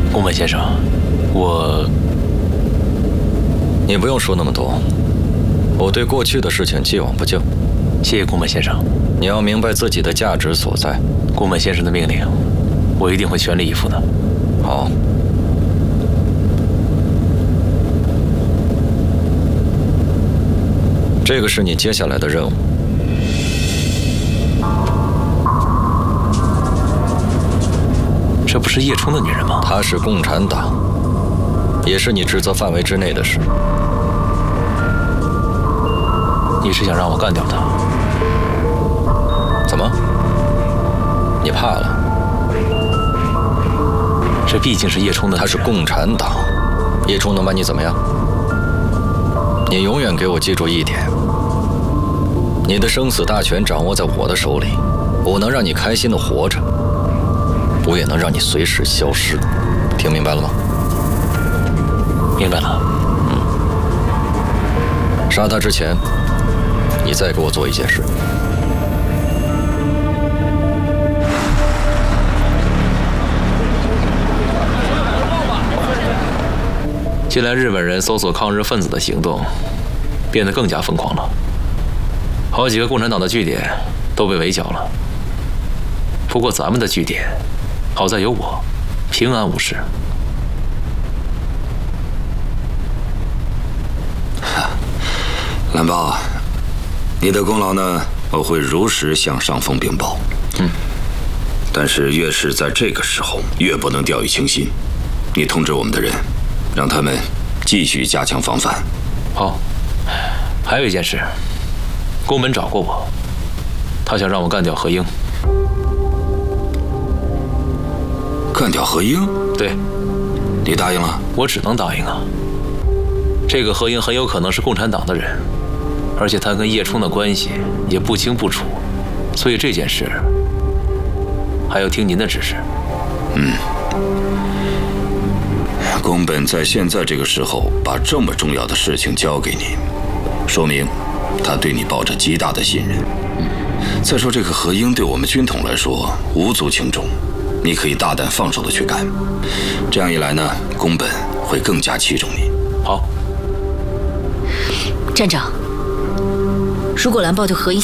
宫本先生， 你不用说那么多，我对过去的事情既往不咎。 谢谢宫本先生。 你要明白自己的价值所在。 宫本先生的命令，我一定会全力以赴的。 好。这个是你接下来的任务。 这不是叶冲的女人吗？ 她是共产党，也是你职责范围之内的事。 你是想让我干掉她？ 怎么？你怕了？ 这毕竟是叶冲的。 他是共产党，叶冲能把你怎么样？你永远给我记住一点：你的生死大权掌握在我的手里，我能让你开心的活着，我也能让你随时消失。听明白了吗？ 明白了。 杀他之前，你再给我做一件事。 近来日本人搜索抗日分子的行动变得更加疯狂了，好几个共产党的据点都被围剿了。不过咱们的据点好在有我，平安无事。 蓝豹，你的功劳呢，我会如实向上峰禀报。但是越是在这个时候，越不能掉以轻心。你通知我们的人，让他们继续加强防范。 好，还有一件事，宫本找过我，他想让我干掉何英。 干掉何英？ 对。 你答应了？ 我只能答应啊。这个何英很有可能是共产党的人，而且他跟叶冲的关系也不清不楚，所以这件事还要听您的指示。 宫本在现在这个时候把这么重要的事情交给你，说明他对你抱着极大的信任。再说这个何英对我们军统来说无足轻重，你可以大胆放手的去干。这样一来呢，宫本会更加器重你。 好。 站长，如果蓝豹对何英